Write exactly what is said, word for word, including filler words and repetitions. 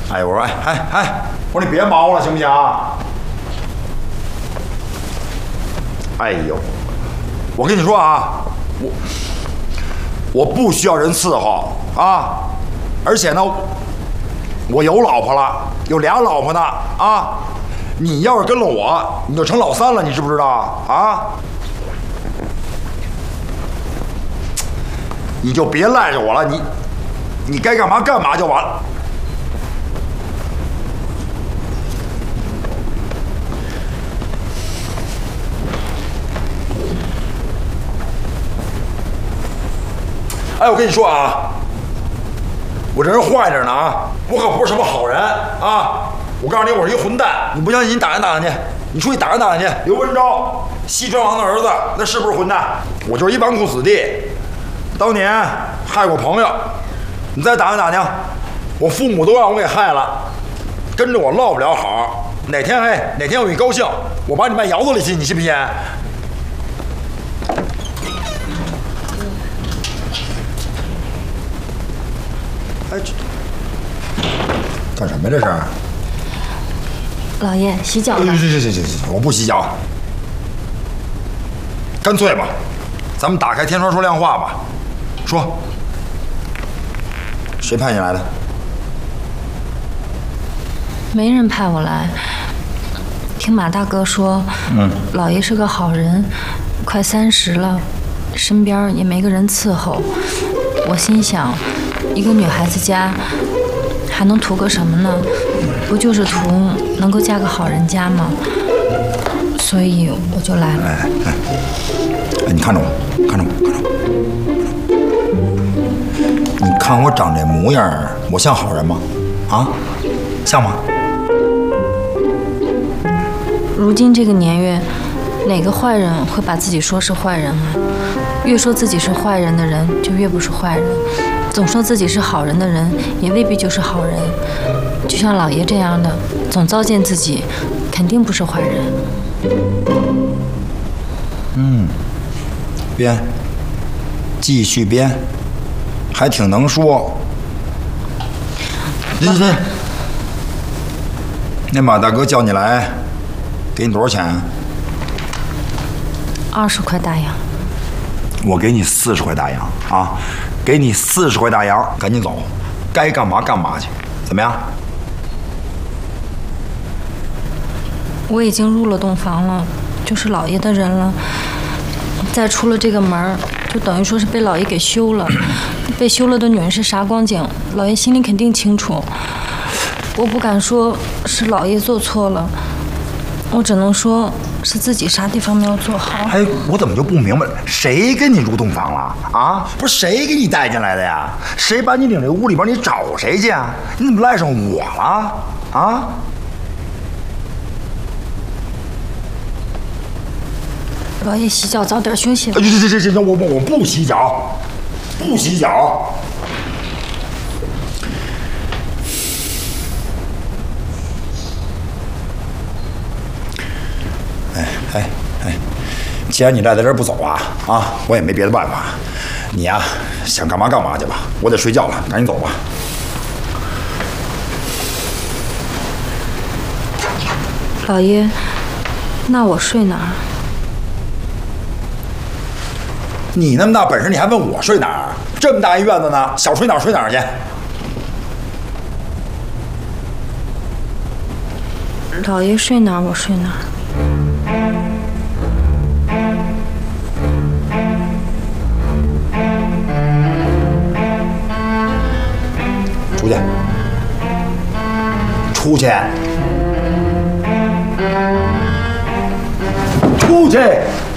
哎，我说哎哎哎，我说你别忙活了，行不行？哎呦，我跟你说啊，我我不需要人伺候啊，而且呢，我有老婆了，有俩老婆呢啊。你要是跟了我，你就成老三了，你知不知道啊？你就别赖着我了，你你该干嘛干嘛就完了。哎，我跟你说啊，我这人坏着呢啊，我可不是什么好人啊！我告诉你，我是一混蛋，你不相信你打听打听去，你出去打听打听去。刘文昭，西川王的儿子，那是不是混蛋？我就是一纨绔子弟，当年害过朋友，你再打听打听，我父母都让我给害了，跟着我落不了好。哪天嘿，哪天我一高兴，我把你卖窑子里去，你信不信？哎，这干什么呀？这是？ 老爷，洗脚呢？ 行行行行行，我不洗脚。干脆吧，咱们打开天窗说亮话吧。说，谁派你来的？ 没人派我来。听马大哥说，嗯，老爷是个好人，快三十了，身边也没个人伺候。我心想，一个女孩子家还能图个什么呢？不就是图能够嫁个好人家吗？所以我就来了。 哎哎，哎，你看着我，看着我，看着我。你看我长这模样，我像好人吗？啊，像吗？ 如今这个年月，哪个坏人会把自己说是坏人啊？越说自己是坏人的人，就越不是坏人；总说自己是好人的人，也未必就是好人。就像老爷这样的，总糟践自己，肯定不是坏人。 嗯，编，继续编，还挺能说。行行行，那马大哥叫你来，给你多少钱啊？ 二十块大洋。 我给你四十块大洋啊，给你四十块大洋，赶紧走，该干嘛干嘛去，怎么样？ 我已经入了洞房了，就是老爷的人了。再出了这个门，就等于说是被老爷给休了。被休了的女人是啥光景，老爷心里肯定清楚。我不敢说是老爷做错了，我只能说是自己啥地方没有做好。 哎，我怎么就不明白了？谁跟你入洞房了啊？不是谁给你带进来的呀？谁把你领这屋里边？你找谁去啊？你怎么赖上我了？啊？ 老爷洗脚，早点休息。 行行行行行，我我我不洗脚，不洗脚。哎哎哎，既然你赖在这儿不走啊啊，我也没别的办法。你呀、啊，想干嘛干嘛去吧，我得睡觉了，赶紧走吧。 老爷，那我睡哪儿？ 你那么大本事，你还问我睡哪儿？这么大一院子呢，想睡哪儿睡哪儿去。 老爷睡哪儿，我睡哪儿。 出去，出去，出去。